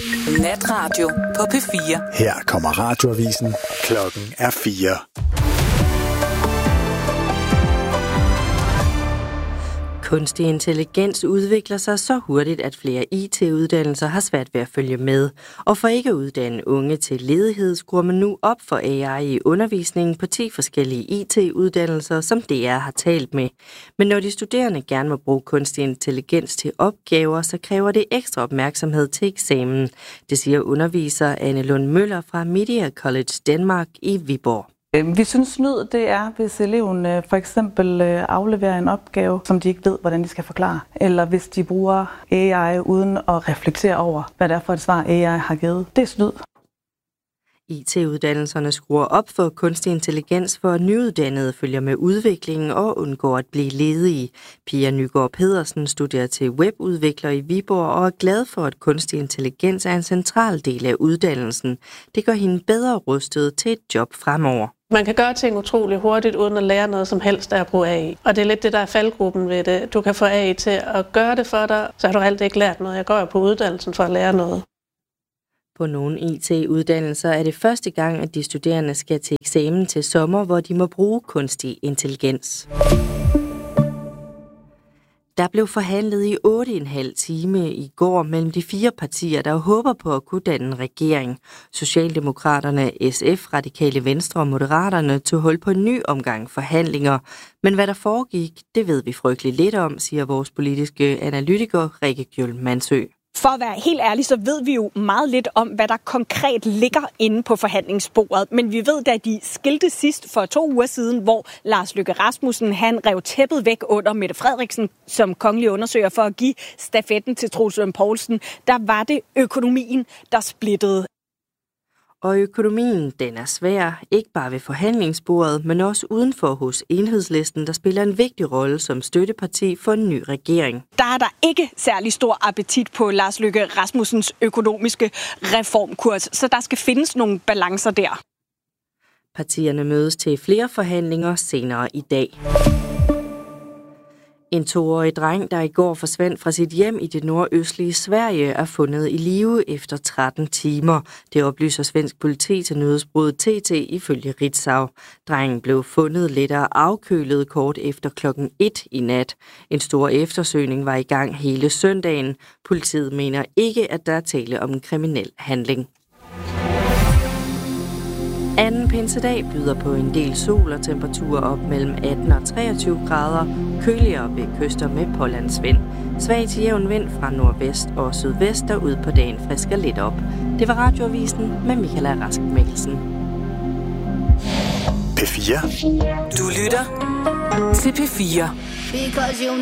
Natradio på P4. Her kommer radioavisen. Klokken er 4. Kunstig intelligens udvikler sig så hurtigt, at flere IT-uddannelser har svært ved at følge med. Og for ikke at uddanne unge til ledighed, skruer man nu op for AI i undervisningen på 10 forskellige IT-uddannelser, som DR har talt med. Men når de studerende gerne må bruge kunstig intelligens til opgaver, så kræver det ekstra opmærksomhed til eksamen. Det siger underviser Anne Lund Møller fra Media College Danmark i Viborg. Vi synes snyd, det er, hvis eleven for eksempel afleverer en opgave, som de ikke ved, hvordan de skal forklare. Eller hvis de bruger AI uden at reflektere over, hvad det er for et svar, AI har givet. Det er snyd. IT-uddannelserne skruer op for kunstig intelligens, for at nyuddannede følger med udviklingen og undgår at blive ledige. Pia Nygaard Pedersen studerer til webudvikler i Viborg og er glad for, at kunstig intelligens er en central del af uddannelsen. Det gør hende bedre rustet til et job fremover. Man kan gøre ting utrolig hurtigt, uden at lære noget som helst af at bruge AI. Og det er lidt det, der er faldgruppen ved det. Du kan få AI til at gøre det for dig, så har du alt ikke lært noget. Jeg går jo på uddannelsen for at lære noget. På nogle IT-uddannelser er det første gang, at de studerende skal til eksamen til sommer, hvor de må bruge kunstig intelligens. Der blev forhandlet i 8,5 time i går mellem de 4 partier, der håber på at kunne danne en regering. Socialdemokraterne, SF, Radikale Venstre og Moderaterne tog hul på en ny omgang forhandlinger. Men hvad der foregik, det ved vi frygtelig lidt om, siger vores politiske analytiker Rikke Gjøl Mansø. For at være helt ærlig, så ved vi jo meget lidt om, hvad der konkret ligger inde på forhandlingsbordet. Men vi ved, da de skilte sidst for 2 uger siden, hvor Lars Løkke Rasmussen han rev tæppet væk under Mette Frederiksen som kongelig undersøger for at give stafetten til Troels Lund Poulsen, der var det økonomien, der splittede. Og økonomien, den er svær, ikke bare ved forhandlingsbordet, men også udenfor hos Enhedslisten, der spiller en vigtig rolle som støtteparti for en ny regering. Der er der ikke særlig stor appetit på Lars Løkke Rasmussens økonomiske reformkurs, så der skal findes nogle balancer der. Partierne mødes til flere forhandlinger senere i dag. En 2-årig dreng, der i går forsvandt fra sit hjem i det nordøstlige Sverige, er fundet i live efter 13 timer. Det oplyser svensk politi til nyhedsbureauet TT ifølge Ritzau. Drengen blev fundet lettere afkølet kort efter klokken 1 i nat. En stor eftersøgning var i gang hele søndagen. Politiet mener ikke, at der er tale om en kriminel handling. Anden pinsedag byder på en del sol og temperaturer op mellem 18 og 23 grader, køligere ved kyster med pålandsvind. Svag til jævn vind fra nordvest og sydvest, der ud på dagen frisker lidt op. Det var radioavisen med Michaela Rask Mikkelsen. P4. Du lytter til P4.